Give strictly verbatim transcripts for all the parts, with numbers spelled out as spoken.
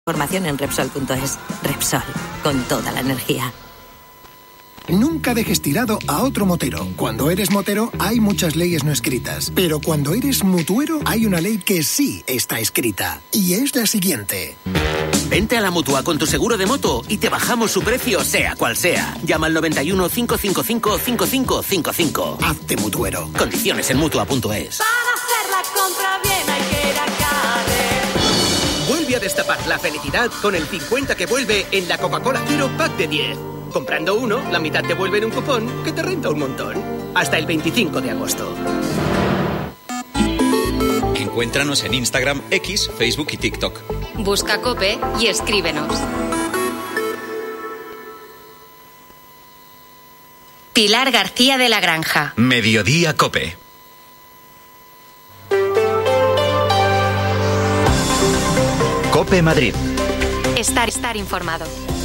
Información en Repsol punto es. Repsol, con toda la energía. Nunca dejes tirado a otro motero. Cuando eres motero hay muchas leyes no escritas, pero cuando eres mutuero hay una ley que sí está escrita, y es la siguiente. Vente a la Mutua con tu seguro de moto y te bajamos su precio sea cual sea. Llama al noventa y uno, cinco cinco cinco, cinco cinco cinco cinco. Hazte mutuero. Condiciones en Mutua punto es. Para hacer la compra bien hay que ir a Carrefour. Vuelve a destapar la felicidad con el cincuenta que vuelve en la Coca-Cola Cero Pack de diez. Comprando uno, la mitad te vuelve en un cupón que te renta un montón. Hasta el veinticinco de agosto. Encuéntranos en Instagram, X, Facebook y TikTok. Busca COPE y escríbenos. Pilar García de la Granja. Mediodía COPE. COPE Madrid. Estar, estar informado.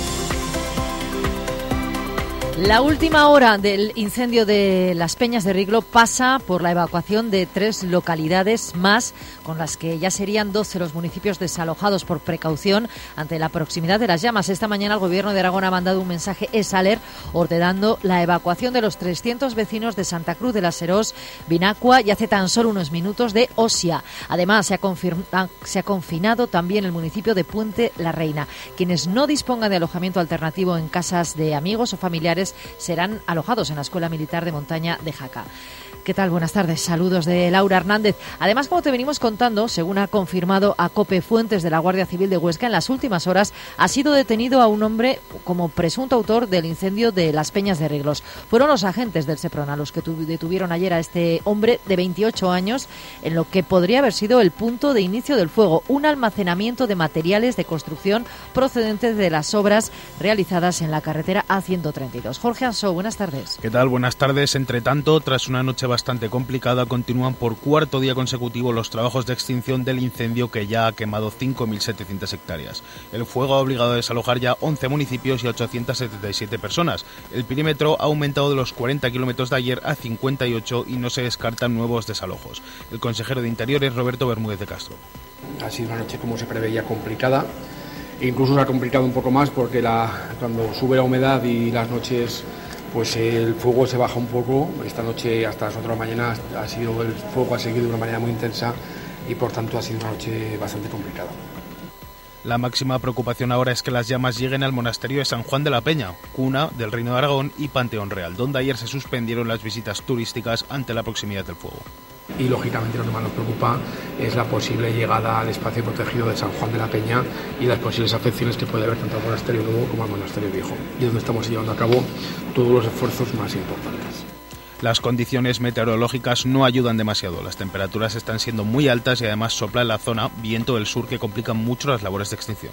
La última hora del incendio de Las Peñas de Riglo pasa por la evacuación de tres localidades más, con las que ya serían doce los municipios desalojados por precaución ante la proximidad de las llamas. Esta mañana el Gobierno de Aragón ha mandado un mensaje ESALER ordenando la evacuación de los trescientos vecinos de Santa Cruz de las Serós, Vinacua y hace tan solo unos minutos de Osia. Además, se ha, confirma, se ha confinado también el municipio de Puente la Reina. Quienes no dispongan de alojamiento alternativo en casas de amigos o familiares serán alojados en la Escuela Militar de Montaña de Jaca. ¿Qué tal? Buenas tardes. Saludos de Laura Hernández. Además, como te venimos contando, según ha confirmado a COPE fuentes de la Guardia Civil de Huesca, en las últimas horas ha sido detenido a un hombre como presunto autor del incendio de Las Peñas de Riglos. Fueron los agentes del Seprona los que detuvieron ayer a este hombre de veintiocho años en lo que podría haber sido el punto de inicio del fuego, un almacenamiento de materiales de construcción procedentes de las obras realizadas en la carretera A ciento treinta y dos. Jorge Ansó, buenas tardes. ¿Qué tal? Buenas tardes. Entre tanto, tras una noche bastante complicada, continúan por cuarto día consecutivo los trabajos de extinción del incendio que ya ha quemado cinco mil setecientas hectáreas. El fuego ha obligado a desalojar ya once municipios y a ochocientas setenta y siete personas. El perímetro ha aumentado de los cuarenta kilómetros de ayer a cincuenta y ocho y no se descartan nuevos desalojos. El consejero de Interior es Roberto Bermúdez de Castro. Ha sido una noche, como se preveía, complicada. Incluso se ha complicado un poco más porque la, cuando sube la humedad y las noches, pues el fuego se baja un poco. Esta noche hasta las ocho de la mañana ha sido, el fuego ha seguido de una manera muy intensa y por tanto ha sido una noche bastante complicada. La máxima preocupación ahora es que las llamas lleguen al monasterio de San Juan de la Peña, cuna del Reino de Aragón y Panteón Real, donde ayer se suspendieron las visitas turísticas ante la proximidad del fuego. Y lógicamente lo que más nos preocupa es la posible llegada al espacio protegido de San Juan de la Peña y las posibles afecciones que puede haber tanto al monasterio nuevo como al monasterio viejo, y es donde estamos llevando a cabo todos los esfuerzos más importantes. Las condiciones meteorológicas no ayudan demasiado. Las temperaturas están siendo muy altas y además sopla en la zona viento del sur que complica mucho las labores de extinción.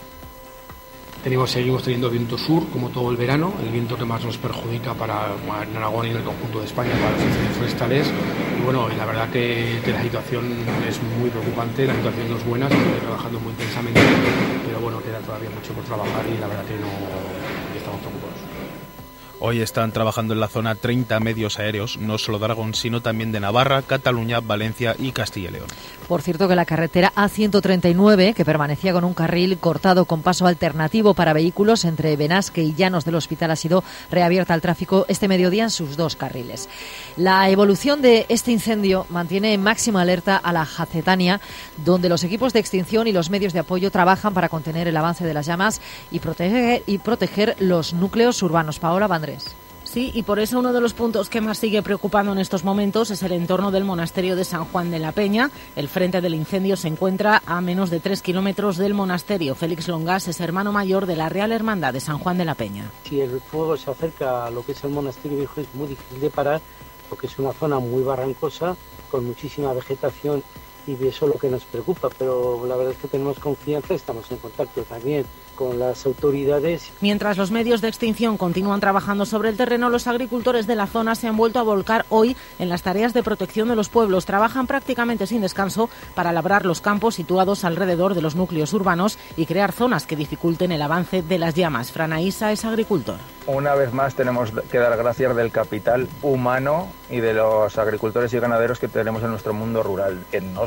Tenemos, seguimos teniendo viento sur como todo el verano, el viento que más nos perjudica para en Aragón y en el conjunto de España para los incendios forestales. Y bueno, y la verdad que, que la situación es muy preocupante, la situación no es buena, estamos trabajando muy intensamente, pero bueno, queda todavía mucho por trabajar y la verdad que no estamos preocupados. Hoy están trabajando en la zona treinta medios aéreos, no solo de Aragón, sino también de Navarra, Cataluña, Valencia y Castilla y León. Por cierto, que la carretera A ciento treinta y nueve, que permanecía con un carril cortado con paso alternativo para vehículos entre Benasque y Llanos del Hospital, ha sido reabierta al tráfico este mediodía en sus dos carriles. La evolución de este incendio mantiene en máxima alerta a la Jacetania, donde los equipos de extinción y los medios de apoyo trabajan para contener el avance de las llamas y proteger, y proteger los núcleos urbanos. Paola Vandrés. Sí, y por eso uno de los puntos que más sigue preocupando en estos momentos es el entorno del monasterio de San Juan de la Peña. El frente del incendio se encuentra a menos de tres kilómetros del monasterio. Félix Longas es hermano mayor de la Real Hermandad de San Juan de la Peña. Si el fuego se acerca a lo que es el monasterio viejo es muy difícil de parar porque es una zona muy barrancosa con muchísima vegetación y eso es lo que nos preocupa, pero la verdad es que tenemos confianza, estamos en contacto también con las autoridades. Mientras los medios de extinción continúan trabajando sobre el terreno, los agricultores de la zona se han vuelto a volcar hoy en las tareas de protección de los pueblos. Trabajan prácticamente sin descanso para labrar los campos situados alrededor de los núcleos urbanos y crear zonas que dificulten el avance de las llamas. Fran Aisa es agricultor. Una vez más tenemos que dar gracias del capital humano y de los agricultores y ganaderos que tenemos en nuestro mundo rural, que nos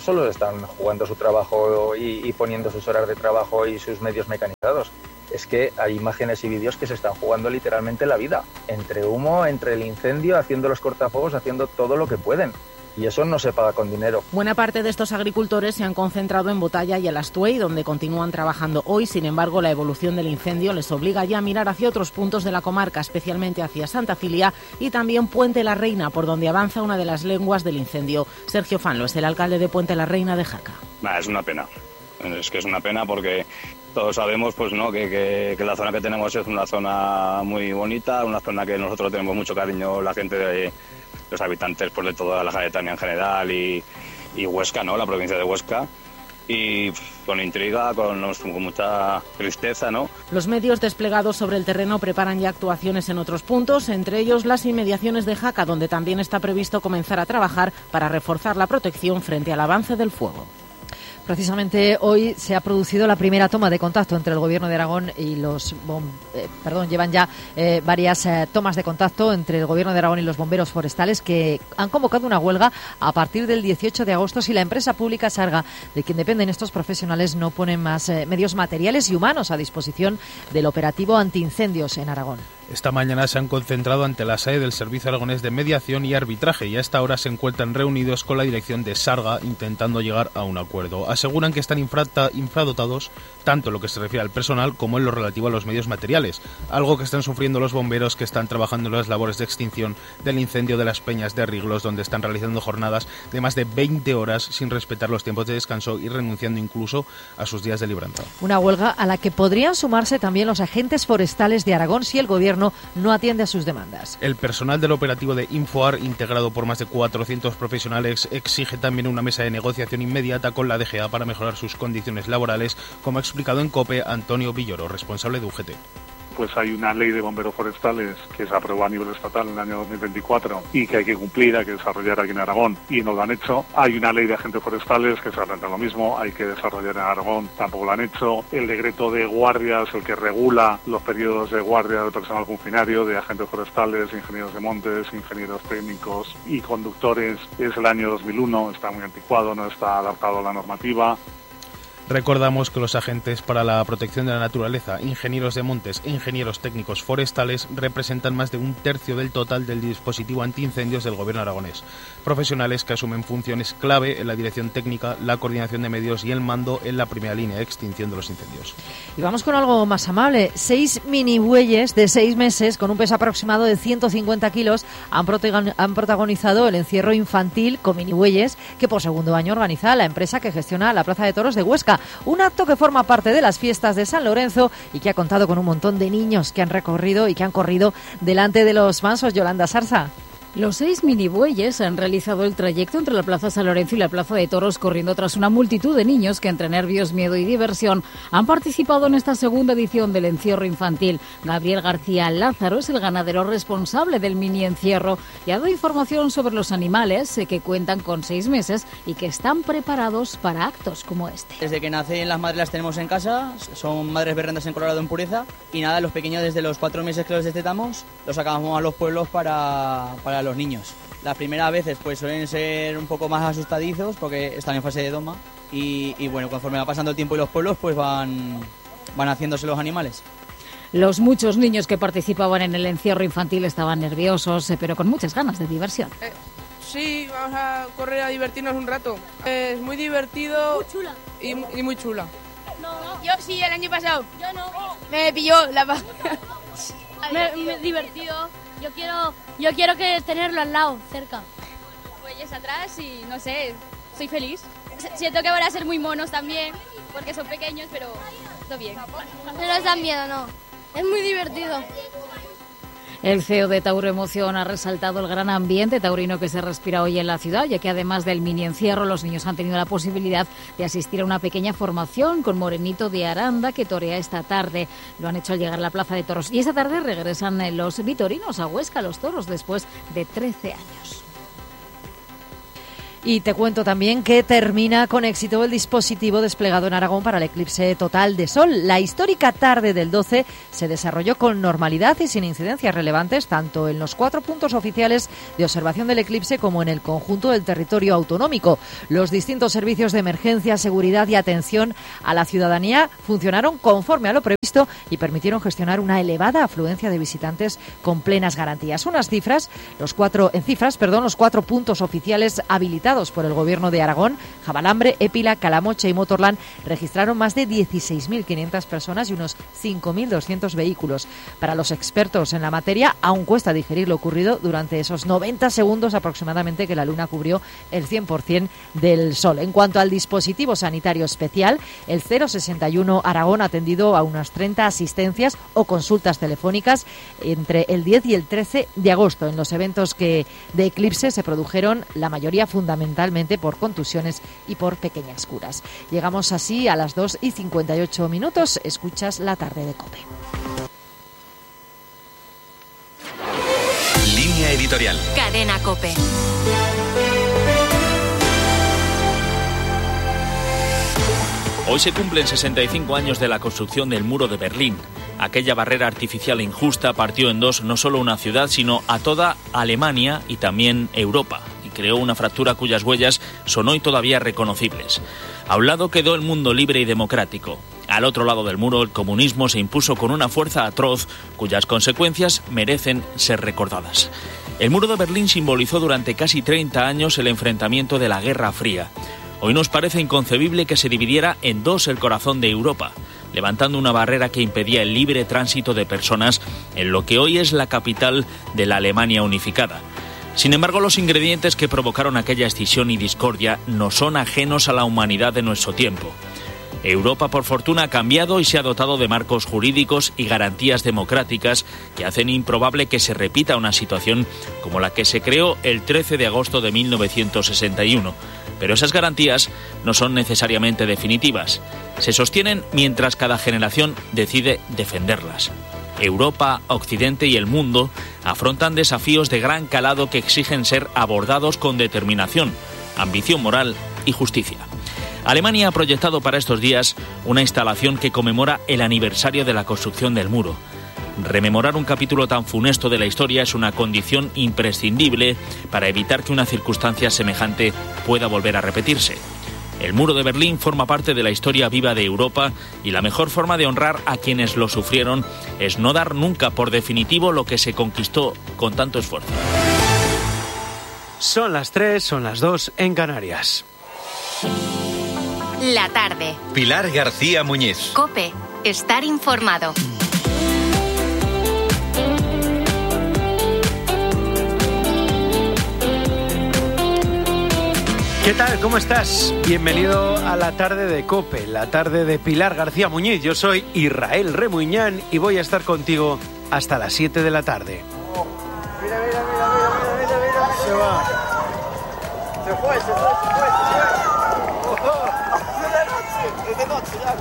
solo están jugando su trabajo y, y poniendo sus horas de trabajo y sus medios mecanizados. Es que hay imágenes y vídeos que se están jugando literalmente la vida. Entre humo, entre el incendio, haciendo los cortafuegos, haciendo todo lo que pueden. Y eso no se paga con dinero. Buena parte de estos agricultores se han concentrado en Botalla y el Astuey, donde continúan trabajando hoy. Sin embargo, la evolución del incendio les obliga ya a mirar hacia otros puntos de la comarca, especialmente hacia Santa Cilia y también Puente la Reina, por donde avanza una de las lenguas del incendio. Sergio Fanlo es el alcalde de Puente la Reina de Jaca. Nah, es una pena. Es que es una pena porque todos sabemos pues no que, que, que la zona que tenemos es una zona muy bonita, una zona que nosotros tenemos mucho cariño, la gente de los habitantes pues de toda la Gaetania en general y, y Huesca, ¿no? La provincia de Huesca. Y con intriga, con, con mucha tristeza, ¿no? Los medios desplegados sobre el terreno preparan ya actuaciones en otros puntos, entre ellos las inmediaciones de Jaca, donde también está previsto comenzar a trabajar para reforzar la protección frente al avance del fuego. Precisamente hoy se ha producido la primera toma de contacto entre el Gobierno de Aragón y los... Bom, eh, perdón, llevan ya eh, varias eh, tomas de contacto entre el Gobierno de Aragón y los bomberos forestales, que han convocado una huelga a partir del dieciocho de agosto si la empresa pública Sarga, de quien dependen estos profesionales, no ponen más eh, medios materiales y humanos a disposición del operativo antiincendios en Aragón. Esta mañana se han concentrado ante la sede del Servicio Aragonés de Mediación y Arbitraje y a esta hora se encuentran reunidos con la dirección de Sarga intentando llegar a un acuerdo. Aseguran que están infrata, infradotados tanto en lo que se refiere al personal como en lo relativo a los medios materiales, algo que están sufriendo los bomberos que están trabajando en las labores de extinción del incendio de las Peñas de Riglos, donde están realizando jornadas de más de veinte horas sin respetar los tiempos de descanso y renunciando incluso a sus días de libranza. Una huelga a la que podrían sumarse también los agentes forestales de Aragón si el gobierno no atiende a sus demandas. El personal del operativo de Infoar, integrado por más de cuatrocientos profesionales, exige también una mesa de negociación inmediata con la D G A para mejorar sus condiciones laborales, como ha explicado en COPE Antonio Villoro, responsable de U G T. Pues hay una ley de bomberos forestales que se aprobó a nivel estatal en el año dos mil veinticuatro y que hay que cumplir, hay que desarrollar aquí en Aragón y no lo han hecho. Hay una ley de agentes forestales que se trata lo mismo, hay que desarrollar en Aragón, tampoco lo han hecho. El decreto de guardias, el que regula los periodos de guardia del personal funcionario, de agentes forestales, ingenieros de montes, ingenieros técnicos y conductores, es el año dos mil uno, está muy anticuado, no está adaptado a la normativa. Recordamos que los agentes para la protección de la naturaleza, ingenieros de montes e ingenieros técnicos forestales representan más de un tercio del total del dispositivo antiincendios del gobierno aragonés. Profesionales que asumen funciones clave en la dirección técnica, la coordinación de medios y el mando en la primera línea de extinción de los incendios. Y vamos con algo más amable. Seis mini bueyes de seis meses con un peso aproximado de ciento cincuenta kilos han, protagon- han protagonizado el encierro infantil con mini bueyes que por segundo año organiza la empresa que gestiona la Plaza de Toros de Huesca. Un acto que forma parte de las fiestas de San Lorenzo y que ha contado con un montón de niños que han recorrido y que han corrido delante de los mansos. Yolanda Sarsa. Los seis minibueyes han realizado el trayecto entre la Plaza San Lorenzo y la Plaza de Toros corriendo tras una multitud de niños que entre nervios, miedo y diversión han participado en esta segunda edición del encierro infantil. Gabriel García Lázaro es el ganadero responsable del mini encierro y ha dado información sobre los animales que cuentan con seis meses y que están preparados para actos como este. Desde que nacen las madres las tenemos en casa, son madres berrendas en Colorado en pureza y nada, los pequeños desde los cuatro meses que los destetamos los sacamos a los pueblos para, para los niños. Las primeras veces pues suelen ser un poco más asustadizos porque están en fase de doma y, y bueno, conforme va pasando el tiempo y los pueblos pues van, van haciéndose los animales. Los muchos niños que participaban en el encierro infantil estaban nerviosos, pero con muchas ganas de diversión. Eh, sí, vamos a correr a divertirnos un rato. Es muy divertido. Muy chula. Y, y muy chula. No, yo sí, el año pasado. Yo no. Me pilló la pa- me, me divertido. Yo quiero, yo quiero que tenerlo al lado, cerca. Bueyes atrás y no sé, soy feliz. Siento que van a ser muy monos también, porque son pequeños, pero todo bien. No nos dan miedo, no. Es muy divertido. El C E O de Tauro Emoción ha resaltado el gran ambiente taurino que se respira hoy en la ciudad, ya que además del mini encierro, los niños han tenido la posibilidad de asistir a una pequeña formación con Morenito de Aranda, que torea esta tarde. Lo han hecho al llegar a la Plaza de Toros. Y esta tarde regresan los vitorinos a Huesca, los toros, después de trece años. Y te cuento también que termina con éxito el dispositivo desplegado en Aragón para el eclipse total de sol. La histórica tarde del doce se desarrolló con normalidad y sin incidencias relevantes, tanto en los cuatro puntos oficiales de observación del eclipse como en el conjunto del territorio autonómico. Los distintos servicios de emergencia, seguridad y atención a la ciudadanía funcionaron conforme a lo previsto y permitieron gestionar una elevada afluencia de visitantes con plenas garantías. Unas cifras, los cuatro, en cifras, perdón, los cuatro puntos oficiales habilitados por el Gobierno de Aragón, Jabalambre, Épila, Calamocha y Motorland, registraron más de dieciséis mil quinientas personas y unos cinco mil doscientos vehículos. Para los expertos en la materia, aún cuesta digerir lo ocurrido durante esos noventa segundos aproximadamente que la Luna cubrió el cien por ciento del Sol. En cuanto al dispositivo sanitario especial, el cero sesenta y uno Aragón ha atendido a unas treinta asistencias o consultas telefónicas entre el diez y el trece de agosto. En los eventos que de eclipse se produjeron, la mayoría fundamentalmente por contusiones y por pequeñas curas. Llegamos así a las dos y cincuenta y ocho minutos. Escuchas La Tarde de COPE. Línea editorial. Cadena COPE. Hoy se cumplen sesenta y cinco años de la construcción del muro de Berlín. Aquella barrera artificial e injusta partió en dos no solo una ciudad, sino a toda Alemania y también Europa, y creó una fractura cuyas huellas son hoy todavía reconocibles. A un lado quedó el mundo libre y democrático. Al otro lado del muro, el comunismo se impuso con una fuerza atroz, cuyas consecuencias merecen ser recordadas. El muro de Berlín simbolizó durante casi treinta años el enfrentamiento de la Guerra Fría. Hoy nos parece inconcebible que se dividiera en dos el corazón de Europa, levantando una barrera que impedía el libre tránsito de personas en lo que hoy es la capital de la Alemania unificada. Sin embargo, los ingredientes que provocaron aquella escisión y discordia no son ajenos a la humanidad de nuestro tiempo. Europa, por fortuna, ha cambiado y se ha dotado de marcos jurídicos y garantías democráticas que hacen improbable que se repita una situación como la que se creó el trece de agosto de mil novecientos sesenta y uno. Pero esas garantías no son necesariamente definitivas. Se sostienen mientras cada generación decide defenderlas. Europa, Occidente y el mundo afrontan desafíos de gran calado que exigen ser abordados con determinación, ambición moral y justicia. Alemania ha proyectado para estos días una instalación que conmemora el aniversario de la construcción del muro. Rememorar un capítulo tan funesto de la historia es una condición imprescindible para evitar que una circunstancia semejante pueda volver a repetirse. El muro de Berlín forma parte de la historia viva de Europa y la mejor forma de honrar a quienes lo sufrieron es no dar nunca por definitivo lo que se conquistó con tanto esfuerzo. Son las tres, son las dos en Canarias. La tarde. Pilar García Muñiz. COPE. Estar informado. ¿Qué tal? ¿Cómo estás? Bienvenido a la tarde de COPE, la tarde de Pilar García Muñiz. Yo soy Israel Remuñán y voy a estar contigo hasta las siete de la tarde. Oh, mira, mira, mira, mira, mira, mira, mira. Se va. Se fue, se fue, se fue, se fue. Oh, es de noche, es de noche ya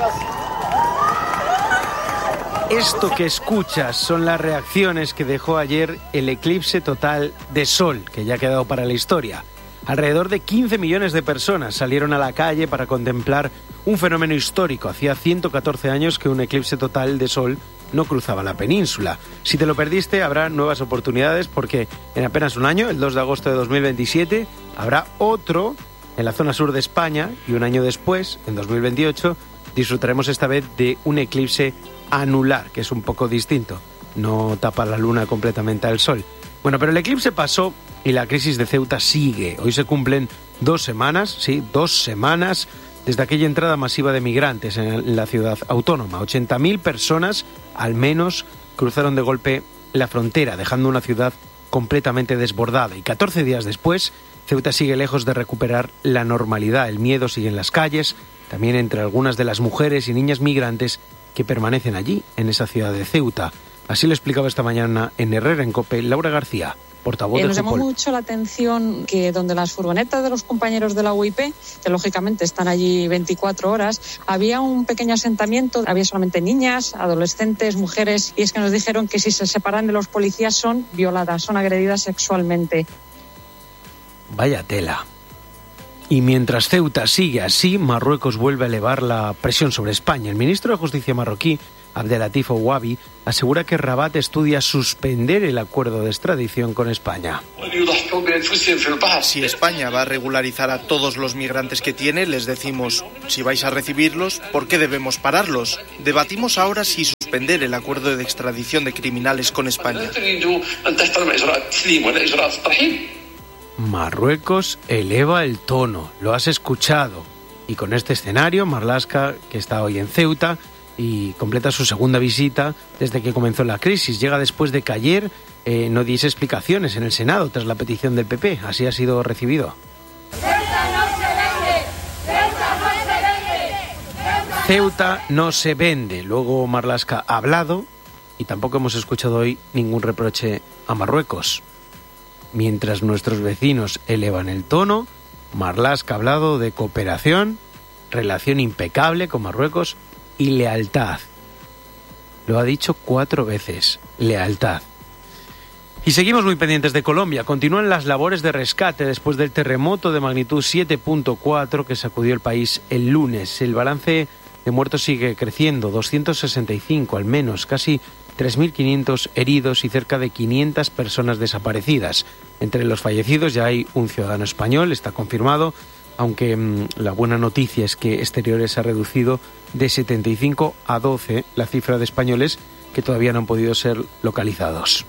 casi. Esto que escuchas son las reacciones que dejó ayer el eclipse total de sol, que ya ha quedado para la historia. Alrededor de quince millones de personas salieron a la calle para contemplar un fenómeno histórico. Hacía ciento catorce años que un eclipse total de sol no cruzaba la península. Si te lo perdiste, habrá nuevas oportunidades porque en apenas un año, el dos de agosto de dos mil veintisiete, habrá otro en la zona sur de España y un año después, en dos mil veintiocho, disfrutaremos esta vez de un eclipse anular, que es un poco distinto. No tapa la luna completamente al sol. Bueno, pero el eclipse pasó y la crisis de Ceuta sigue. Hoy se cumplen dos semanas, sí, dos semanas desde aquella entrada masiva de migrantes en la ciudad autónoma. ochenta mil personas, al menos, cruzaron de golpe la frontera, dejando una ciudad completamente desbordada. Y catorce días después, Ceuta sigue lejos de recuperar la normalidad. El miedo sigue en las calles, también entre algunas de las mujeres y niñas migrantes que permanecen allí, en esa ciudad de Ceuta. Así lo explicaba esta mañana en Herrera en COPE Laura García, portavoz eh, del Nos fútbol. llamó mucho la atención que donde las furgonetas de los compañeros de la U I P, que lógicamente están allí veinticuatro horas, había un pequeño asentamiento, había solamente niñas, adolescentes, mujeres, y es que nos dijeron que si se separan de los policías son violadas, son agredidas sexualmente. Vaya tela. Y mientras Ceuta sigue así, Marruecos vuelve a elevar la presión sobre España. El ministro de Justicia marroquí, Abdelatif Ouabi, asegura que Rabat estudia suspender el acuerdo de extradición con España. Si España va a regularizar a todos los migrantes que tiene, les decimos, si vais a recibirlos, ¿por qué debemos pararlos? Debatimos ahora si suspender el acuerdo de extradición de criminales con España. Marruecos eleva el tono, lo has escuchado. Y con este escenario, Marlaska, que está hoy en Ceuta y completa su segunda visita desde que comenzó la crisis, llega después de que ayer eh, no diese explicaciones en el Senado tras la petición del P P. Así ha sido recibido. Ceuta no se vende. Luego Marlaska ha hablado y tampoco hemos escuchado hoy ningún reproche a Marruecos. Mientras nuestros vecinos elevan el tono, Marlaska ha hablado de cooperación, relación impecable con Marruecos y lealtad. Lo ha dicho cuatro veces, lealtad. Y seguimos muy pendientes de Colombia. Continúan las labores de rescate después del terremoto de magnitud siete punto cuatro que sacudió el país el lunes. El balance de muertos sigue creciendo, doscientos sesenta y cinco al menos, casi tres mil quinientos heridos y cerca de quinientas personas desaparecidas. Entre los fallecidos ya hay un ciudadano español, está confirmado, aunque mmm, la buena noticia es que Exteriores ha reducido de setenta y cinco a doce la cifra de españoles que todavía no han podido ser localizados.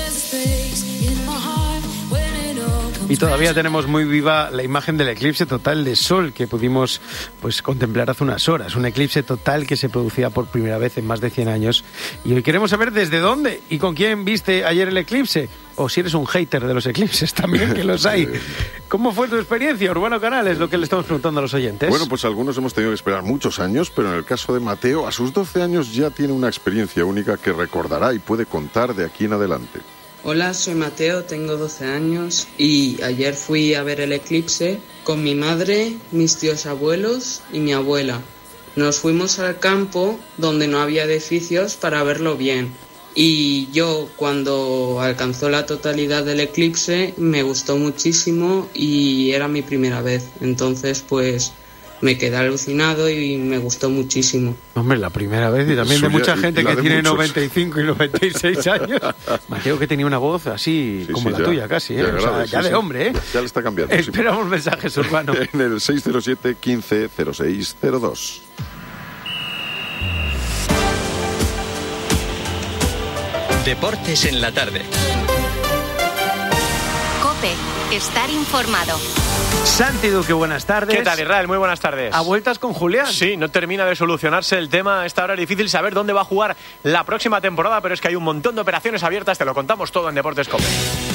Y todavía tenemos muy viva la imagen del eclipse total de sol que pudimos pues contemplar hace unas horas. Un eclipse total que se producía por primera vez en más de cien años. Y hoy queremos saber desde dónde y con quién viste ayer el eclipse. O si eres un hater de los eclipses también, que los hay. ¿Cómo fue tu experiencia? Urbano Canal es lo que le estamos preguntando a los oyentes. Bueno, pues algunos hemos tenido que esperar muchos años, pero en el caso de Mateo, a sus doce años ya tiene una experiencia única que recordará y puede contar de aquí en adelante. Hola, soy Mateo, tengo doce años y ayer fui a ver el eclipse con mi madre, mis tíos abuelos y mi abuela. Nos fuimos al campo donde no había edificios para verlo bien. Y yo, cuando alcanzó la totalidad del eclipse, me gustó muchísimo y era mi primera vez. Entonces, pues, me quedé alucinado y me gustó muchísimo. Hombre, la primera vez y también de mucha gente que tiene muchos. noventa y cinco y noventa y seis años. Mateo, que tenía una voz así sí, como sí, la ya, tuya casi, ¿eh? Ya, o sea, grave, ya sí, de sí. hombre, ¿eh? Ya le está cambiando. Esperamos sí. mensajes, Urbano. En el seis cero siete, quince, cero seis cero dos. Deportes en la tarde. COPE, estar informado. Santi Duque, buenas tardes. ¿Qué tal, Israel? Muy buenas tardes. ¿A vueltas con Julián? Sí, no termina de solucionarse el tema. A esta hora es difícil saber dónde va a jugar la próxima temporada, pero es que hay un montón de operaciones abiertas. Te lo contamos todo en Deportes COPE.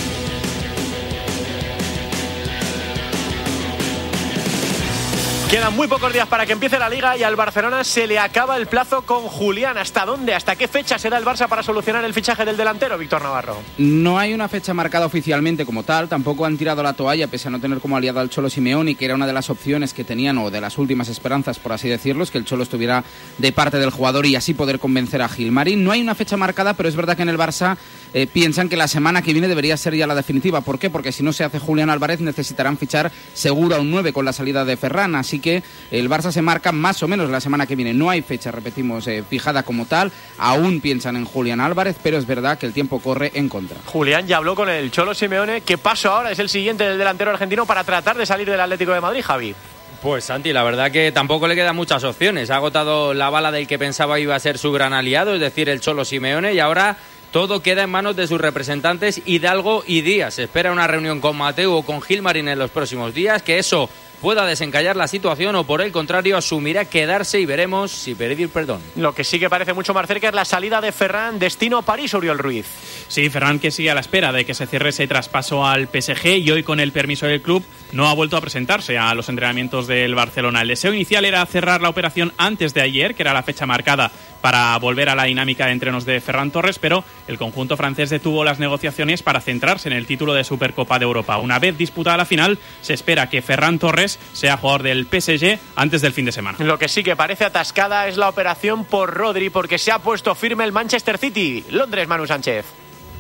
Quedan muy pocos días para que empiece la Liga y al Barcelona se le acaba el plazo con Julián. ¿Hasta dónde? ¿Hasta qué fecha se da el Barça para solucionar el fichaje del delantero, Víctor Navarro? No hay una fecha marcada oficialmente como tal. Tampoco han tirado la toalla, pese a no tener como aliado al Cholo Simeone, que era una de las opciones que tenían, o de las últimas esperanzas, por así decirlo, es que el Cholo estuviera de parte del jugador y así poder convencer a Gilmarín. No hay una fecha marcada, pero es verdad que en el Barça eh, piensan que la semana que viene debería ser ya la definitiva. ¿Por qué? Porque si no se hace Julián Álvarez, necesitarán fichar seguro a un nueve con la salida de Ferran. Así que el Barça se marca más o menos la semana que viene. No hay fecha, repetimos, eh, fijada como tal. Aún piensan en Julián Álvarez, pero es verdad que el tiempo corre en contra. Julián ya habló con el Cholo Simeone. ¿Qué paso ahora es el siguiente del delantero argentino para tratar de salir del Atlético de Madrid, Javi? Pues Santi, la verdad que tampoco le quedan muchas opciones. Ha agotado la bala del que pensaba iba a ser su gran aliado, es decir, el Cholo Simeone, y ahora todo queda en manos de sus representantes Hidalgo y Díaz. Se espera una reunión con Mateu o con Gilmarín en los próximos días, que eso pueda desencallar la situación o por el contrario asumirá quedarse y veremos si pedir perdón. Lo que sí que parece mucho más cerca es la salida de Ferran, destino París, Oriol Ruiz. Sí, Ferran, que sigue a la espera de que se cierre ese traspaso al P S G y hoy, con el permiso del club, no ha vuelto a presentarse a los entrenamientos del Barcelona. El deseo inicial era cerrar la operación antes de ayer, que era la fecha marcada para volver a la dinámica de entrenos de Ferran Torres, pero el conjunto francés detuvo las negociaciones para centrarse en el título de Supercopa de Europa. Una vez disputada la final, se espera que Ferran Torres sea jugador del P S G antes del fin de semana. Lo que sí que parece atascada es la operación por Rodri, porque se ha puesto firme el Manchester City. Londres, Manu Sánchez.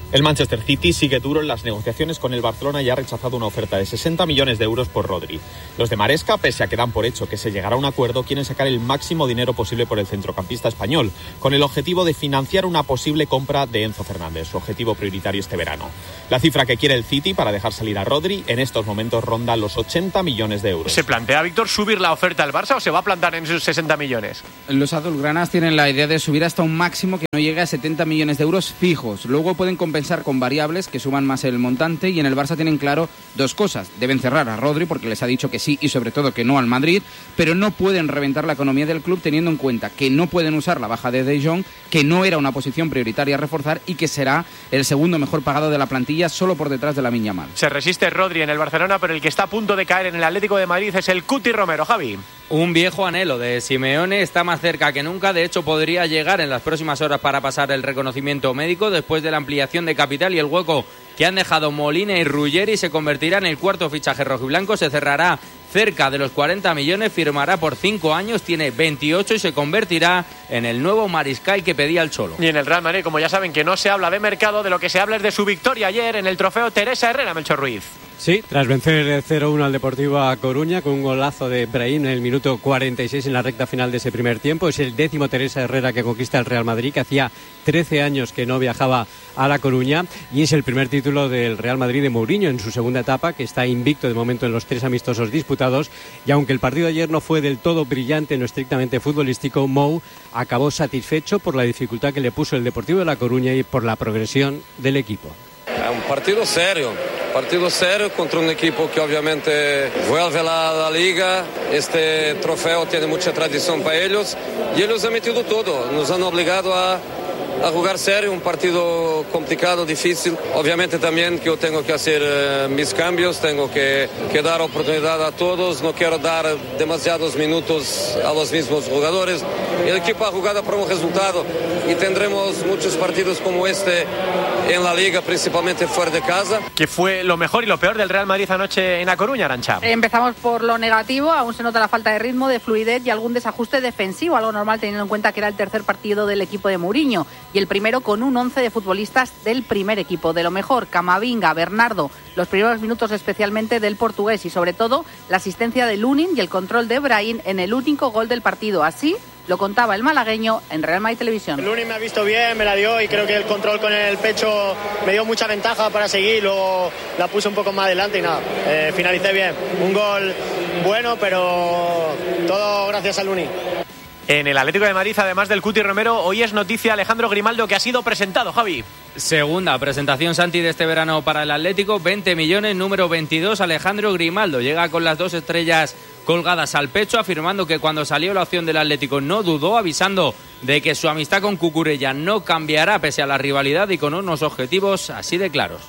El Manchester City sigue duro en las negociaciones con el Barcelona y ha rechazado una oferta de sesenta millones de euros por Rodri. Los de Maresca, pese a que dan por hecho que se llegará a un acuerdo, quieren sacar el máximo dinero posible por el centrocampista español, con el objetivo de financiar una posible compra de Enzo Fernández, su objetivo prioritario este verano. La cifra que quiere el City para dejar salir a Rodri en estos momentos ronda los ochenta millones de euros. ¿Se plantea, Víctor, subir la oferta al Barça o se va a plantar en esos sesenta millones? Los azulgranas tienen la idea de subir hasta un máximo que no llegue a setenta millones de euros fijos. Luego pueden compensar con variables que suman más el montante, y en el Barça tienen claro dos cosas. Deben cerrar a Rodri porque les ha dicho que sí y sobre todo que no al Madrid, pero no pueden reventar la economía del club teniendo en cuenta que no pueden usar la baja de De Jong, que no era una posición prioritaria a reforzar y que será el segundo mejor pagado de la plantilla solo por detrás de Lamine Yamal. Se resiste Rodri en el Barcelona, pero el que está a punto de caer en el Atlético de Madrid es el Cuti Romero. Javi. Un viejo anhelo de Simeone está más cerca que nunca. De hecho, podría llegar en las próximas horas para pasar el reconocimiento médico después de la ampliación de capital, y el hueco que han dejado Molina y Ruggeri se convertirá en el cuarto fichaje rojiblanco. Se cerrará cerca de los cuarenta millones, firmará por cinco años, tiene veintiocho y se convertirá en el nuevo mariscal que pedía el Cholo. Y en el Real Madrid, como ya saben que no se habla de mercado, de lo que se habla es de su victoria ayer en el trofeo Teresa Herrera. Melchor Ruiz. Sí, tras vencer cero uno al Deportivo A Coruña con un golazo de Brahim en el minuto cuarenta y seis en la recta final de ese primer tiempo. Es el décimo Teresa Herrera que conquista el Real Madrid, que hacía trece años que no viajaba a La Coruña, y es el primer título del Real Madrid de Mourinho en su segunda etapa, que está invicto de momento en los tres amistosos disputados. Y aunque el partido de ayer no fue del todo brillante en lo estrictamente futbolístico, Mou acabó satisfecho por la dificultad que le puso el Deportivo de La Coruña y por la progresión del equipo. Es un partido serio, partido serio contra un equipo que obviamente vuelve a la, la liga. Este trofeo tiene mucha tradición para ellos y ellos han metido todo, nos han obligado a, a jugar serio, un partido complicado, difícil. Obviamente también que yo tengo que hacer eh, mis cambios, tengo que, que dar oportunidad a todos, no quiero dar demasiados minutos a los mismos jugadores. El equipo ha jugado por un resultado y tendremos muchos partidos como este en la liga, principalmente fuera de casa. ¿Qué fue lo mejor y lo peor del Real Madrid anoche en La Coruña, Arantxa? Empezamos por lo negativo. Aún se nota la falta de ritmo, de fluidez y algún desajuste defensivo, algo normal teniendo en cuenta que era el tercer partido del equipo de Mourinho y el primero con un once de futbolistas del primer equipo. De lo mejor, Camavinga, Bernardo, los primeros minutos especialmente del portugués y sobre todo la asistencia de Lunin y el control de Brahim en el único gol del partido. Así lo contaba el malagueño en Real Madrid Televisión. Lunin me ha visto bien, me la dio y creo que el control con el pecho me dio mucha ventaja para seguir, luego la puse un poco más adelante y nada, eh, finalicé bien. Un gol bueno, pero todo gracias a Lunin. En el Atlético de Madrid, además del Cuti Romero, hoy es noticia Alejandro Grimaldo, que ha sido presentado, Javi. Segunda presentación, Santi, de este verano para el Atlético, veinte millones, número veintidós, Alejandro Grimaldo. Llega con las dos estrellas colgadas al pecho, afirmando que cuando salió la opción del Atlético no dudó, avisando de que su amistad con Cucurella no cambiará pese a la rivalidad y con unos objetivos así de claros.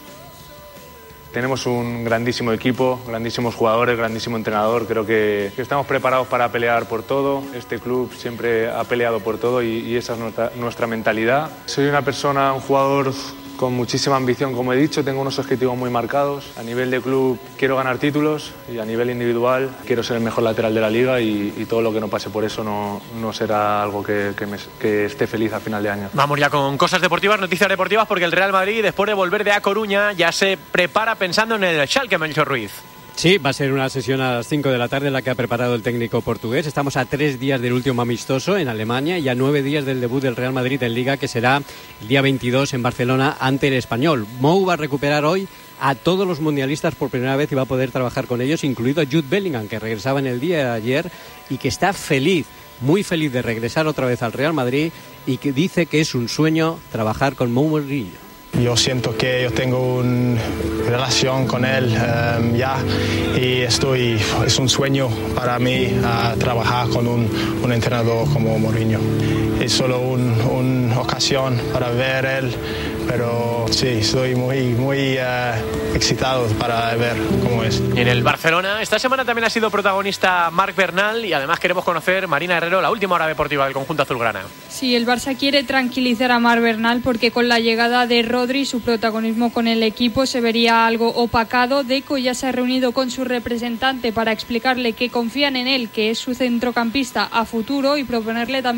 Tenemos un grandísimo equipo, grandísimos jugadores, grandísimo entrenador. Creo que, que estamos preparados para pelear por todo. Este club siempre ha peleado por todo y, y esa es nuestra, nuestra mentalidad. Soy una persona, un jugador con muchísima ambición, como he dicho. Tengo unos objetivos muy marcados. A nivel de club quiero ganar títulos y a nivel individual quiero ser el mejor lateral de la liga y, y todo lo que no pase por eso no, no será algo que, que, me, que esté feliz a final de año. Vamos ya con cosas deportivas, noticias deportivas, porque el Real Madrid, después de volver de A Coruña, ya se prepara pensando en el Schalke, Melchor Ruiz. Sí, va a ser una sesión a las cinco de la tarde la que ha preparado el técnico portugués. Estamos a tres días del último amistoso en Alemania y a nueve días del debut del Real Madrid en Liga, que será el día veintidós en Barcelona ante el Español. Mou va a recuperar hoy a todos los mundialistas por primera vez y va a poder trabajar con ellos, incluido a Jude Bellingham, que regresaba en el día de ayer y que está feliz, muy feliz de regresar otra vez al Real Madrid y que dice que es un sueño trabajar con Mourinho. Yo siento que yo tengo una relación con él um, ya y estoy, es un sueño para mí uh, trabajar con un, un entrenador como Mourinho. Es solo una un ocasión para ver él, pero sí, estoy muy, muy uh, excitado para ver cómo es. Y en el Barcelona, esta semana también ha sido protagonista Marc Bernal y además queremos conocer, Marina Herrero, la última hora deportiva del conjunto azulgrana. Sí, el Barça quiere tranquilizar a Marc Bernal porque con la llegada de Rodri su protagonismo con el equipo se vería algo opacado. Deco ya se ha reunido con su representante para explicarle que confían en él, que es su centrocampista a futuro, y proponerle también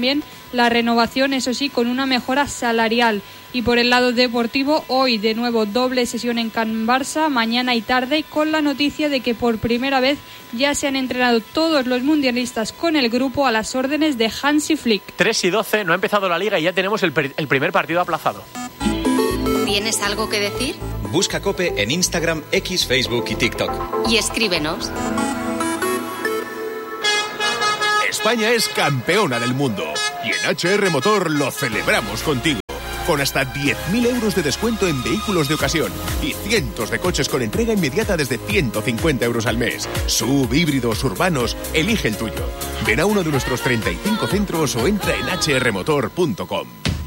la renovación, eso sí, con una mejora salarial. Y por el lado deportivo, hoy de nuevo doble sesión en Can Barça, mañana y tarde, con la noticia de que por primera vez ya se han entrenado todos los mundialistas con el grupo a las órdenes de Hansi Flick. tres y doce, no ha empezado la liga y ya tenemos el, per- el primer partido aplazado. ¿Tienes algo que decir? Busca COPE en Instagram, X, Facebook y TikTok. Y escríbenos. España es campeona del mundo y en H R Motor lo celebramos contigo. Con hasta diez mil euros de descuento en vehículos de ocasión y cientos de coches con entrega inmediata desde ciento cincuenta euros al mes. Sub, híbridos, urbanos, elige el tuyo. Ven a uno de nuestros treinta y cinco centros o entra en h r motor punto com.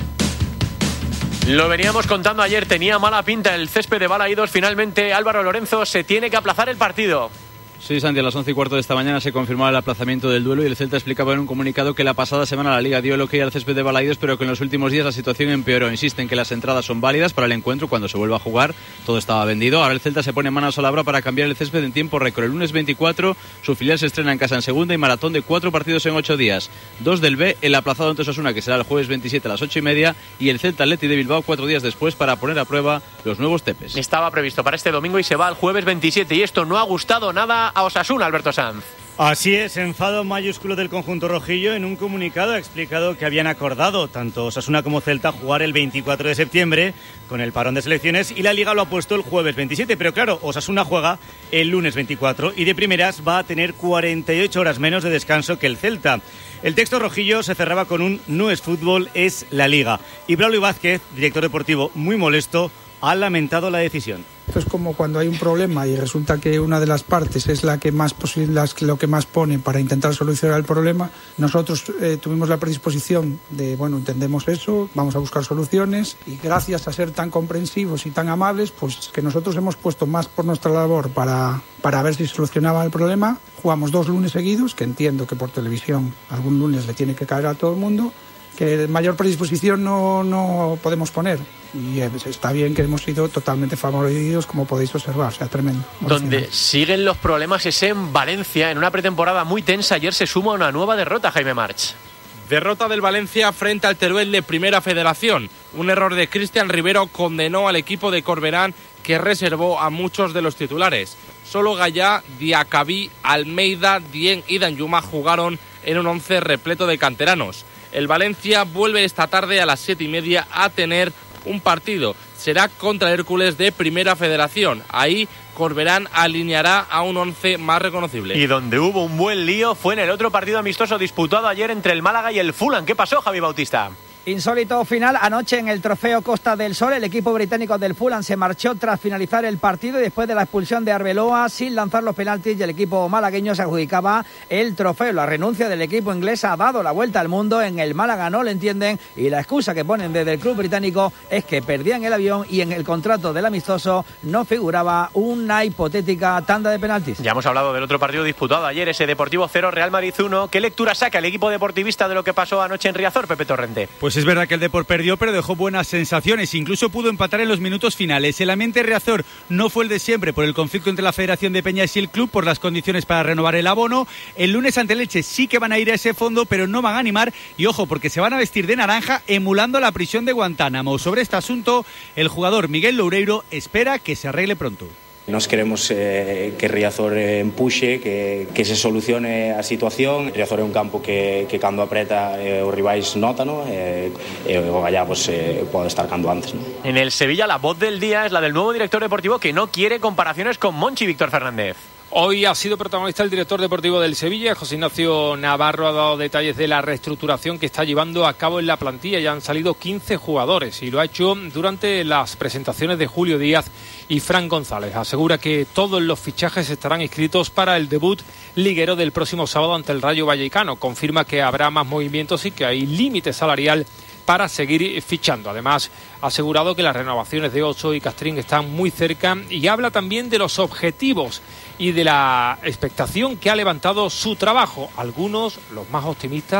Lo veníamos contando ayer, tenía mala pinta el césped de Balaídos. Finalmente, Álvaro Lorenzo, se tiene que aplazar el partido. Sí, Santi, a las once y cuarto de esta mañana se confirmaba el aplazamiento del duelo y el Celta explicaba en un comunicado que la pasada semana la Liga dio el ok al césped de Balaídos, pero que en los últimos días la situación empeoró. Insisten que las entradas son válidas para el encuentro cuando se vuelva a jugar. Todo estaba vendido. Ahora el Celta se pone manos a la obra para cambiar el césped en tiempo récord. El lunes veinticuatro su filial se estrena en casa en segunda y maratón de cuatro partidos en ocho días. Dos del B, el aplazado ante Osasuna, que será el jueves veintisiete a las ocho y media, y el Celta Athletic de Bilbao cuatro días después para poner a prueba los nuevos tepes. Estaba previsto para este domingo y se va al jueves veintisiete y esto no ha gustado nada a Osasuna, Alberto Sanz. Así es, enfado mayúsculo del conjunto rojillo. En un comunicado ha explicado que habían acordado tanto Osasuna como Celta jugar el veinticuatro de septiembre con el parón de selecciones y la Liga lo ha puesto el jueves veintisiete, pero claro, Osasuna juega el lunes veinticuatro y de primeras va a tener cuarenta y ocho horas menos de descanso que el Celta. El texto rojillo se cerraba con un no es fútbol, es la Liga. Y Braulio Vázquez, director deportivo, muy molesto, ha lamentado la decisión. Esto es como cuando hay un problema y resulta que una de las partes es la que más las, lo que más pone para intentar solucionar el problema. Nosotros eh, tuvimos la predisposición de, bueno, entendemos eso, vamos a buscar soluciones y gracias a ser tan comprensivos y tan amables, pues que nosotros hemos puesto más por nuestra labor para, para ver si solucionaba el problema. Jugamos dos lunes seguidos, que entiendo que por televisión algún lunes le tiene que caer a todo el mundo, que mayor predisposición no, no podemos poner. Y está bien que hemos sido totalmente favorecidos, como podéis observar, o sea, tremendo. Donde siguen los problemas es en Valencia, en una pretemporada muy tensa. Ayer se suma una nueva derrota, Jaime March. Derrota del Valencia frente al Teruel de Primera Federación. Un error de Cristian Rivero condenó al equipo de Corberán, que reservó a muchos de los titulares. Solo Gallá, Diacabí, Almeida, Dien y Danjuma jugaron en un once repleto de canteranos. El Valencia vuelve esta tarde a las siete y media a tener un partido. Será contra Hércules de Primera Federación. Ahí Corberán alineará a un once más reconocible. Y donde hubo un buen lío fue en el otro partido amistoso disputado ayer entre el Málaga y el Fulham. ¿Qué pasó, Javi Bautista? Insólito final anoche en el Trofeo Costa del Sol. El equipo británico del Fulham se marchó tras finalizar el partido y después de la expulsión de Arbeloa sin lanzar los penaltis, y el equipo malagueño se adjudicaba el trofeo. La renuncia del equipo inglés ha dado la vuelta al mundo. En el Málaga no lo entienden y la excusa que ponen desde el club británico es que perdían el avión y en el contrato del amistoso no figuraba una hipotética tanda de penaltis. Ya hemos hablado del otro partido disputado ayer, ese Deportivo cero, Real Madrid uno. ¿Qué lectura saca el equipo deportivista de lo que pasó anoche en Riazor, Pepe Torrente? Pues es verdad que el Depor perdió, pero dejó buenas sensaciones. Incluso pudo empatar en los minutos finales. El ambiente Riazor no fue el de siempre por el conflicto entre la Federación de Peñas y el club por las condiciones para renovar el abono. El lunes ante Elche sí que van a ir a ese fondo, pero no van a animar. Y ojo, porque se van a vestir de naranja emulando la prisión de Guantánamo. Sobre este asunto, el jugador Miguel Loureiro espera que se arregle pronto. Nos queremos eh, que Riazor eh, empuxe, que, que se solucione a situación. Riazor é un campo que, que cando apreta eh, os rivais nótano e eh, eh, o Gallá pues, eh, pode estar cando antes, ¿no? En el Sevilla la voz del día es la del nuevo director deportivo, que no quiere comparaciones con Monchi, Víctor Fernández. Hoy ha sido protagonista el director deportivo del Sevilla. José Ignacio Navarro ha dado detalles de la reestructuración que está llevando a cabo en la plantilla. Ya han salido quince jugadores y lo ha hecho durante las presentaciones de Julio Díaz y Fran González. Asegura que todos los fichajes estarán inscritos para el debut liguero del próximo sábado ante el Rayo Vallecano. Confirma que habrá más movimientos y que hay límite salarial para seguir fichando. Además, ha asegurado que las renovaciones de Ocho y Castrín están muy cerca y habla también de los objetivos y de la expectación que ha levantado su trabajo. Algunos, los más optimistas,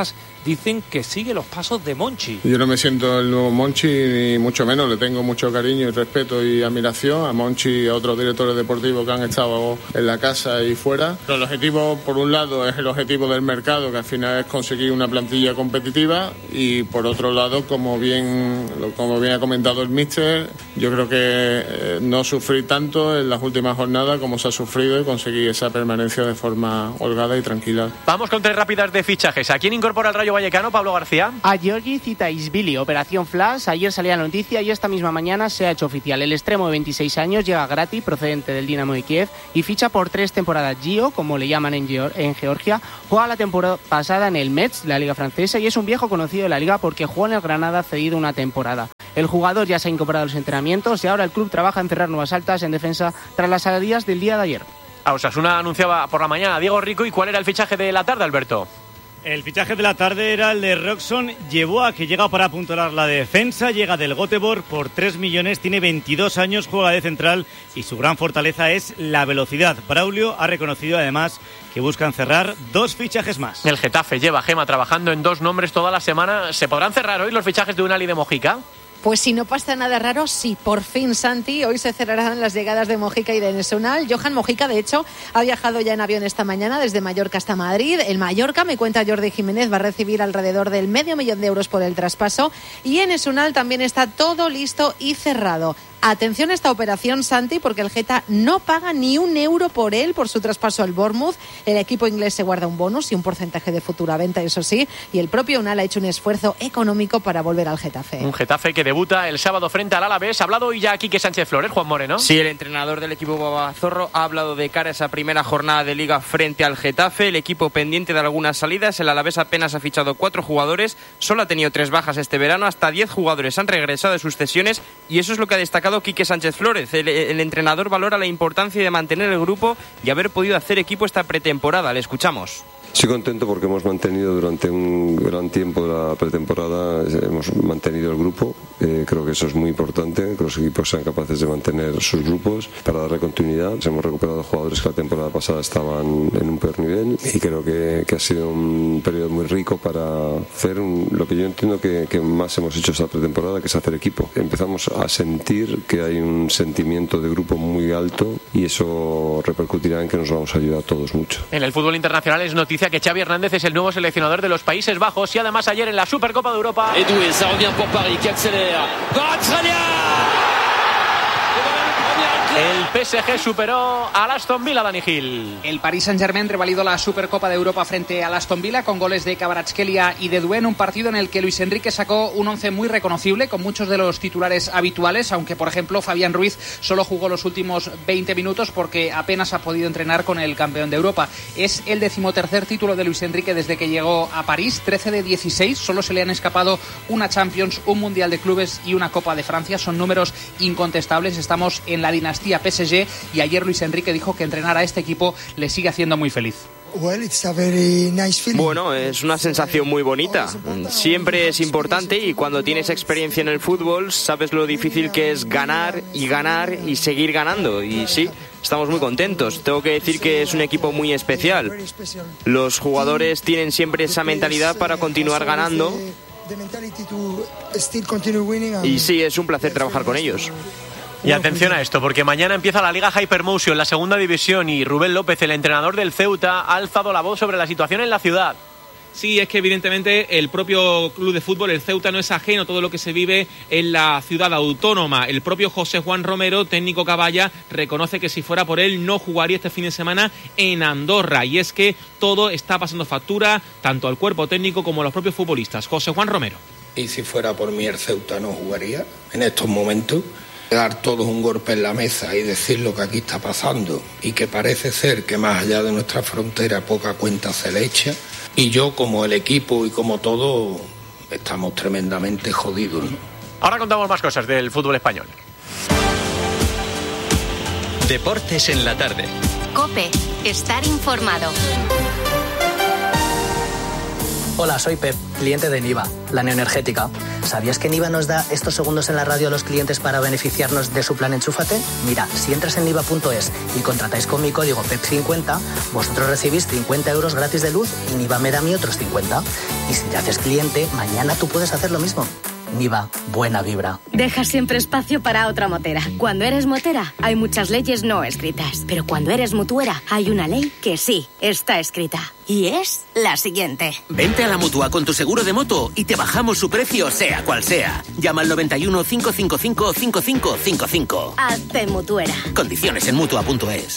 dicen que sigue los pasos de Monchi. Yo no me siento el nuevo Monchi, ni mucho menos. Le tengo mucho cariño y respeto y admiración a Monchi y a otros directores deportivos que han estado en la casa y fuera. Pero el objetivo, por un lado, es el objetivo del mercado, que al final es conseguir una plantilla competitiva, y por otro lado, como bien, como bien ha comentado el míster, yo creo que eh, no sufrir tanto en las últimas jornadas como se ha sufrido y conseguir esa permanencia de forma holgada y tranquila. Vamos con tres rápidas de fichajes. ¿A quién incorpora el Rayo Vallecano, Pablo García? A Giorgi Zitaishvili, operación Flash. Ayer salía la noticia y esta misma mañana se ha hecho oficial. El extremo de veintiséis años llega gratis, procedente del Dinamo de Kiev, y ficha por tres temporadas. Gio, como le llaman en, Geor- en Georgia, juega la temporada pasada en el Metz, la liga francesa, y es un viejo conocido de la liga porque jugó en el Granada cedido una temporada. El jugador ya se ha incorporado a los entrenamientos y ahora el club trabaja en cerrar nuevas altas en defensa tras las salidas del día de ayer. A Osasuna anunciaba por la mañana a Diego Rico. ¿Y cuál era el fichaje de la tarde, Alberto? El fichaje de la tarde era el de Roxon Yeboah, que llega para apuntalar la defensa, llega del Göteborg por tres millones, tiene veintidós años, juega de central y su gran fortaleza es la velocidad. Braulio ha reconocido además que buscan cerrar dos fichajes más. El Getafe lleva a Gema trabajando en dos nombres toda la semana. ¿Se podrán cerrar hoy los fichajes de Unal y de Mojica? Pues si no pasa nada raro, sí, por fin, Santi, hoy se cerrarán las llegadas de Mojica y de Enes Unal. Johan Mojica, de hecho, ha viajado ya en avión esta mañana desde Mallorca hasta Madrid. El Mallorca, me cuenta Jordi Jiménez, va a recibir alrededor del medio millón de euros por el traspaso. Y Enes Unal también está todo listo y cerrado. Atención a esta operación, Santi, porque el Geta no paga ni un euro por él, por su traspaso al Bournemouth. El equipo inglés se guarda un bonus y un porcentaje de futura venta, eso sí, y el propio Unal ha hecho un esfuerzo económico para volver al Getafe. Un Getafe que debuta el sábado frente al Alavés. Ha hablado hoy ya Quique Sánchez Flores, Juan Moreno. Sí, el entrenador del equipo babazorro ha hablado de cara a esa primera jornada de Liga frente al Getafe. El equipo pendiente de algunas salidas. El Alavés apenas ha fichado cuatro jugadores, solo ha tenido tres bajas este verano. Hasta diez jugadores han regresado de sus cesiones y eso es lo que ha destacado Quique Sánchez Flores. El, el entrenador valora la importancia de mantener el grupo y haber podido hacer equipo esta pretemporada. Le escuchamos. Estoy contento porque hemos mantenido durante un gran tiempo de la pretemporada, hemos mantenido el grupo. Eh, creo que eso es muy importante, que los equipos sean capaces de mantener sus grupos para darle continuidad. Hemos recuperado jugadores que la temporada pasada estaban en un peor nivel y creo que, que ha sido un periodo muy rico para hacer un, lo que yo entiendo que, que más hemos hecho esta pretemporada, que es hacer equipo. Empezamos a sentir que hay un sentimiento de grupo muy alto y eso repercutirá en que nos vamos a ayudar todos mucho. En el fútbol internacional es noticia que Xavi Hernández es el nuevo seleccionador de los Países Bajos y además ayer en la Supercopa de Europa. Edoué, ça revient pour Paris, qui accélère. El P S G superó al Aston Villa, Dani Gil. El Paris Saint-Germain revalidó la Supercopa de Europa frente al Aston Villa con goles de Kvaratskhelia y de Doué, un partido en el que Luis Enrique sacó un once muy reconocible con muchos de los titulares habituales, aunque por ejemplo Fabián Ruiz solo jugó los últimos veinte minutos porque apenas ha podido entrenar con el campeón de Europa. Es el decimotercer título de Luis Enrique desde que llegó a París, trece de dieciséis, solo se le han escapado una Champions, un Mundial de Clubes y una Copa de Francia, son números incontestables. Estamos en la dinastía P S G y ayer Luis Enrique dijo que entrenar a este equipo le sigue haciendo muy feliz. Bueno, es una sensación muy bonita. Siempre es importante y cuando tienes experiencia en el fútbol sabes lo difícil que es ganar y ganar y seguir ganando. Y sí, estamos muy contentos. Tengo que decir que es un equipo muy especial. Los jugadores tienen siempre esa mentalidad para continuar ganando. Y sí, es un placer trabajar con ellos. Y atención a esto, porque mañana empieza la Liga Hypermotion, la segunda división, y Rubén López, el entrenador del Ceuta, ha alzado la voz sobre la situación en la ciudad. Sí, es que evidentemente el propio club de fútbol, el Ceuta, no es ajeno a todo lo que se vive en la ciudad autónoma. El propio José Juan Romero, técnico caballa, reconoce que si fuera por él no jugaría este fin de semana en Andorra. Y es que todo está pasando factura, tanto al cuerpo técnico como a los propios futbolistas. José Juan Romero. Y si fuera por mí el Ceuta no jugaría en estos momentos. Dar todos un golpe en la mesa y decir lo que aquí está pasando y que parece ser que más allá de nuestra frontera poca cuenta se le echa, y yo como el equipo y como todo estamos tremendamente jodidos, ¿no? Ahora contamos más cosas del fútbol español. Deportes en la tarde. COPE, estar informado. Hola, soy Pep, cliente de Niva, la neoenergética. ¿Sabías que Niva nos da estos segundos en la radio a los clientes para beneficiarnos de su plan Enchúfate? Mira, si entras en niva punto es y contratáis con mi código P E P cincuenta, vosotros recibís cincuenta euros gratis de luz y Niva me da a mí otros cincuenta. Y si te haces cliente, mañana tú puedes hacer lo mismo. Niva, buena vibra. Deja siempre espacio para otra motera. Cuando eres motera, hay muchas leyes no escritas. Pero cuando eres mutuera, hay una ley que sí está escrita. Y es la siguiente. Vente a la Mutua con tu seguro de moto y te bajamos su precio, sea cual sea. Llama al noventa y uno, cinco cinco cinco, cinco cinco cinco cinco. Hazte mutuera. Condiciones en mutua punto es.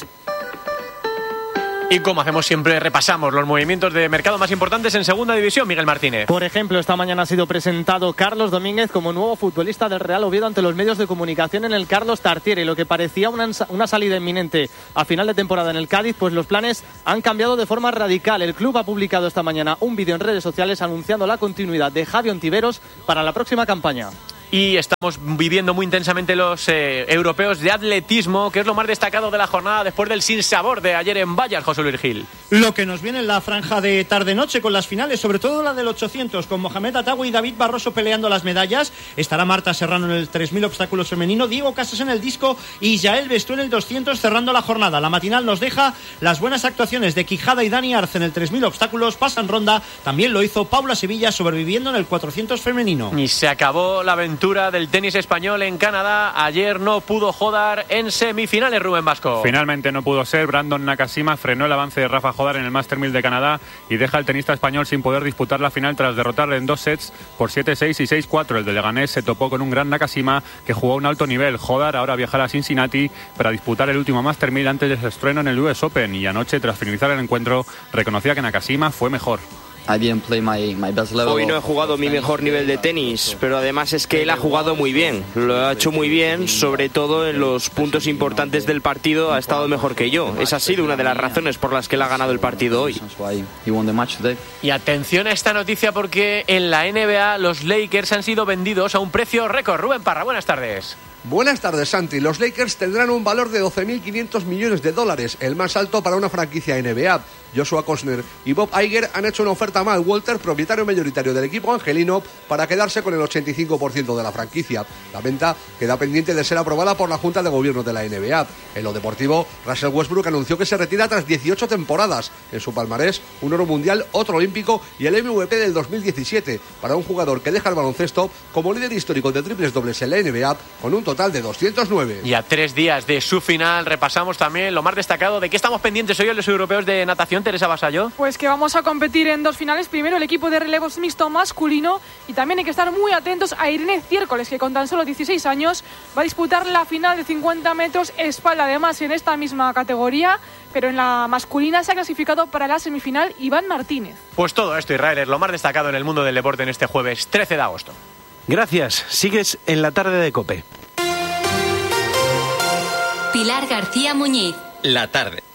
Y como hacemos siempre, repasamos los movimientos de mercado más importantes en Segunda División, Miguel Martínez. Por ejemplo, esta mañana ha sido presentado Carlos Domínguez como nuevo futbolista del Real Oviedo ante los medios de comunicación en el Carlos Tartiere. Lo que parecía una, una salida inminente a final de temporada en el Cádiz, pues los planes han cambiado de forma radical. El club ha publicado esta mañana un vídeo en redes sociales anunciando la continuidad de Javi Ontiveros para la próxima campaña. Y estamos viviendo muy intensamente los eh, europeos de atletismo, que es lo más destacado de la jornada después del sinsabor de ayer en Vallas, José Luis Gil. Lo que nos viene en la franja de tarde-noche con las finales, sobre todo la del ochocientos, con Mohamed Atawi y David Barroso peleando las medallas. Estará Marta Serrano en el tres mil obstáculos femenino, Diego Casas en el disco y Yael Bestú en el doscientos cerrando la jornada. La matinal nos deja las buenas actuaciones de Quijada y Dani Arce en el tres mil obstáculos. Pasan ronda, también lo hizo Paula Sevilla sobreviviendo en el cuatrocientos femenino. Y se acabó la aventura del tenis español en Canadá. Ayer no pudo Jodar en semifinales, Rubén Vasco. Finalmente no pudo ser. Brandon Nakashima frenó el avance de Rafa Jodar en el Master mil de Canadá y deja al tenista español sin poder disputar la final tras derrotarle en dos sets por siete seis y seis cuatro. El de Leganés se topó con un gran Nakashima que jugó a un alto nivel. Jodar ahora viajará a Cincinnati para disputar el último Master mil antes de su estreno en el U S Open, y anoche, tras finalizar el encuentro, reconocía que Nakashima fue mejor. Hoy no he jugado mi mejor nivel de tenis, pero además es que él ha jugado muy bien. Lo ha hecho muy bien, sobre todo en los puntos importantes del partido ha estado mejor que yo. Esa ha sido una de las razones por las que él ha ganado el partido hoy. Y atención a esta noticia, porque en la N B A los Lakers han sido vendidos a un precio récord. Rubén Parra, buenas tardes. Buenas tardes, Santi. Los Lakers tendrán un valor de doce mil quinientos millones de dólares, el más alto para una franquicia N B A. Joshua Cosner y Bob Iger han hecho una oferta a Mal Walter, propietario mayoritario del equipo angelino, para quedarse con el ochenta y cinco por ciento de la franquicia. La venta queda pendiente de ser aprobada por la Junta de Gobierno de la N B A. En lo deportivo, Russell Westbrook anunció que se retira tras dieciocho temporadas. En su palmarés, un oro mundial, otro olímpico y el M V P del dos mil diecisiete, para un jugador que deja el baloncesto como líder histórico de triples dobles en la N B A, con un total de doscientos nueve. Y a tres días de su final repasamos también lo más destacado. ¿De qué estamos pendientes hoy en los europeos de natación, Teresa Vasallo? Pues que vamos a competir en dos finales. Primero el equipo de relevos mixto masculino, y también hay que estar muy atentos a Irene Ciércoles, que con tan solo dieciséis años va a disputar la final de cincuenta metros espalda, además en esta misma categoría, pero en la masculina se ha clasificado para la semifinal Iván Martínez. Pues todo esto, Israel, es lo más destacado en el mundo del deporte en este jueves trece de agosto. Gracias. Sigues en la tarde de COPE. Pilar García Muñiz. La tarde.